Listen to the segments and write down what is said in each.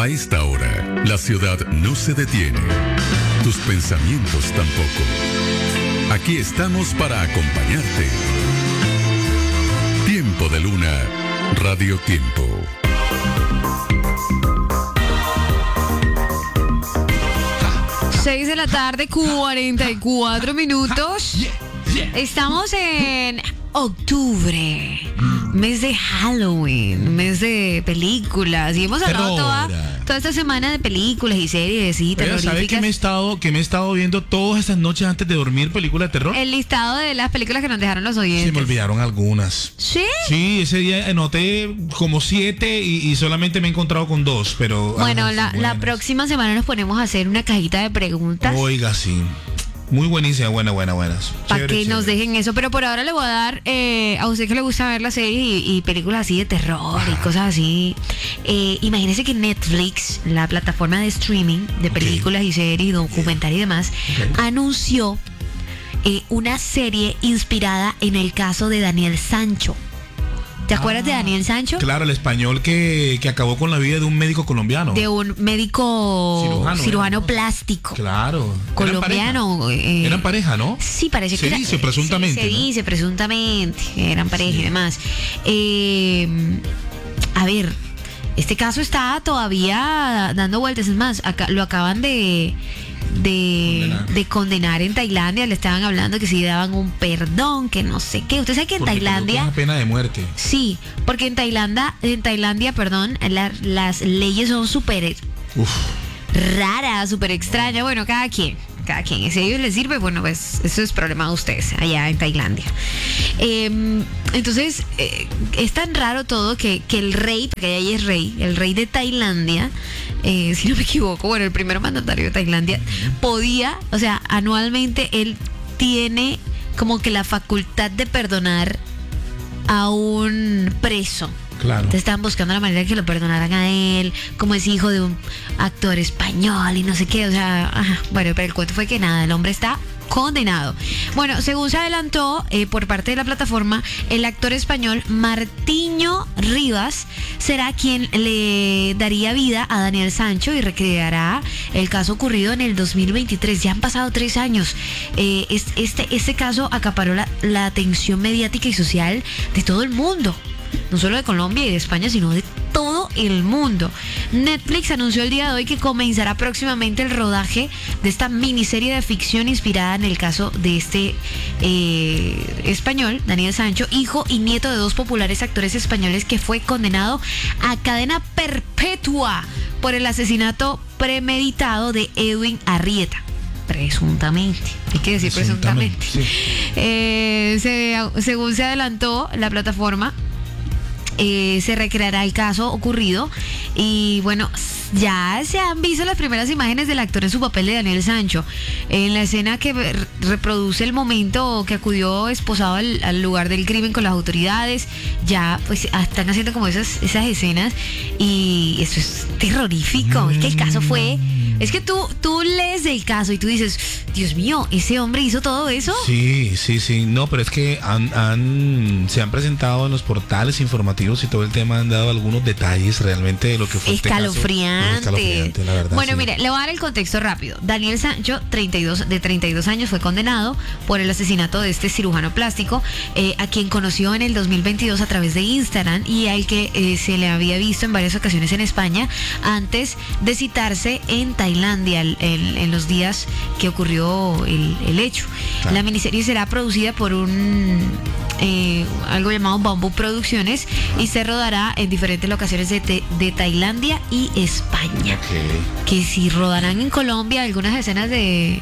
A esta hora, la ciudad no se detiene. Tus pensamientos tampoco. Aquí estamos para acompañarte. Tiempo de Luna, Radio Tiempo. Seis de la tarde, 44 minutos. Estamos en octubre, mes de Halloween, mes de películas, y hemos hablado toda esta semana de películas y series y terroríficas. ¿Sabes que me he estado viendo todas estas noches antes de dormir películas de terror? El listado de las películas que nos dejaron los oyentes. Se me olvidaron algunas. ¿Sí? Sí, ese día anoté como 7 y solamente me he encontrado con 2, pero... Bueno, la próxima semana nos ponemos a hacer una cajita de preguntas. Oiga, sí. Muy buenísima, buenas. Para que nos dejen eso, pero por ahora le voy a dar a usted que le gusta ver las series y películas así de terror y cosas así. Imagínese que Netflix, la plataforma de streaming de películas y series, documentales y demás, anunció una serie inspirada en el caso de Daniel Sancho. ¿Te acuerdas de Daniel Sancho? Claro, el español que acabó con la vida de un médico colombiano. De un médico cirujano plástico. Claro. Colombiano. Eran pareja, ¿no? Sí, parece que se dice presuntamente. Se dice presuntamente. Eran pareja y demás. A ver, este caso está todavía dando vueltas. Es más, acá lo acaban de condenar en Tailandia. Le estaban hablando que si daban un perdón, que no sé qué. Usted sabe que en Tailandia una pena de muerte. Sí, porque en Tailandia, las leyes son súper raras, súper extrañas. Bueno, cada quien. Si a ellos les sirve, bueno, pues eso es problema de ustedes allá en Tailandia. Entonces, es tan raro todo que el rey, porque ahí es rey, el rey de Tailandia, si no me equivoco, bueno, el primer mandatario de Tailandia, podía, o sea, anualmente él tiene como que la facultad de perdonar a un preso. Claro. Te estaban buscando la manera de que lo perdonaran a él, como es hijo de un actor español y no sé qué, o sea, bueno, pero el cuento fue que nada, el hombre está condenado. Bueno, según se adelantó por parte de la plataforma, el actor español Martiño Rivas será quien le daría vida a Daniel Sancho y recreará el caso ocurrido en el 2023. Ya han pasado 3 años. Este caso acaparó la atención mediática y social de todo el mundo. No solo de Colombia y de España, sino de todo el mundo. Netflix anunció el día de hoy que comenzará próximamente el rodaje de esta miniserie de ficción inspirada en el caso de este español, Daniel Sancho, hijo y nieto de 2 populares actores españoles que fue condenado a cadena perpetua por el asesinato premeditado de Edwin Arrieta. Presuntamente, hay que decir presuntamente. Sí. Según se adelantó la plataforma, se recreará el caso ocurrido y bueno, ya se han visto las primeras imágenes del actor en su papel de Daniel Sancho. En la escena que reproduce el momento que acudió esposado al lugar del crimen con las autoridades, ya pues están haciendo como esas escenas y eso es terrorífico. Es que el caso fue... Es que tú lees del caso y tú dices, Dios mío, ¿ese hombre hizo todo eso? Sí. No, pero es que se han presentado en los portales informativos y todo el tema, han dado algunos detalles realmente de lo que fue escalofriante. Escalofriante, la verdad. Bueno, sí. Mire, le voy a dar el contexto rápido. Daniel Sancho, de 32 años, fue condenado por el asesinato de este cirujano plástico, a quien conoció en el 2022 a través de Instagram y al que se le había visto en varias ocasiones en España antes de citarse en Tailandia en los días que ocurrió el hecho. Claro. La miniserie será producida por algo llamado Bamboo Producciones y se rodará en diferentes locaciones de Tailandia y España. Okay. Que si rodarán en Colombia algunas escenas del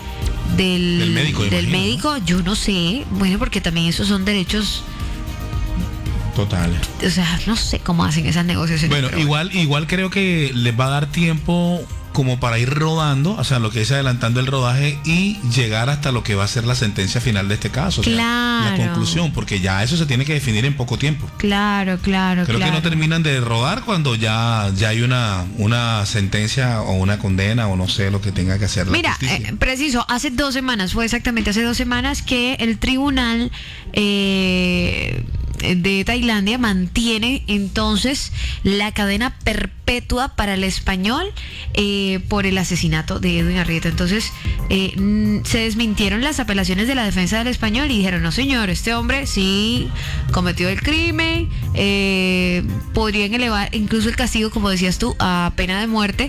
médico, yo no sé, bueno, porque también esos son derechos totales. O sea, no sé cómo hacen esas negociaciones. Bueno, igual creo que les va a dar tiempo como para ir rodando, o sea, lo que es adelantando el rodaje y llegar hasta lo que va a ser la sentencia final de este caso. Claro. O sea, la conclusión, porque ya eso se tiene que definir en poco tiempo. Claro. Creo que no terminan de rodar cuando ya hay una sentencia o una condena o no sé lo que tenga que hacer la justicia. Preciso, hace 2 semanas, fue exactamente hace 2 semanas que el tribunal de Tailandia mantiene entonces la cadena perpetua para el español por el asesinato de Edwin Arrieta. Entonces se desmintieron las apelaciones de la defensa del español y dijeron, no señor, este hombre sí cometió el crimen, podrían elevar incluso el castigo, como decías tú, a pena de muerte,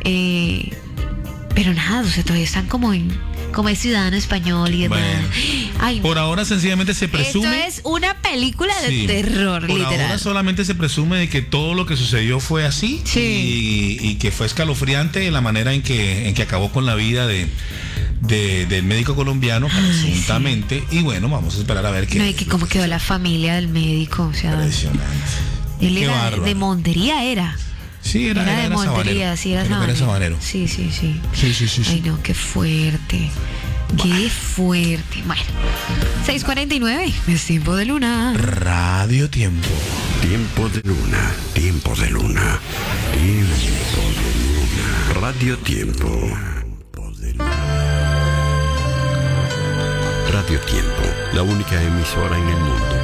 pero nada, o sea, todavía están como es ciudadano español y demás. Bueno, ay, por ahora sencillamente se presume. Esto es una película de Sí, terror, por literal. ahora solamente se presume de que todo lo que sucedió fue así, Sí. y que fue escalofriante la manera en que acabó con la vida del médico colombiano, presuntamente. Y bueno, vamos a esperar a ver qué. No, y que cómo quedó la familia del médico, o sea, Impresionante. él Qué era bárbaro. de Montería, era. Sí, era de sabanero. Montería, sí, era Creo que sabanero. sabanero. Sí. Sí. Ay, no, qué fuerte. Qué fuerte. Bueno, 6:49, es tiempo de luna. Radio Tiempo. Tiempo de luna, tiempo de luna, tiempo de luna. Radio Tiempo. Radio Tiempo, la única emisora en el mundo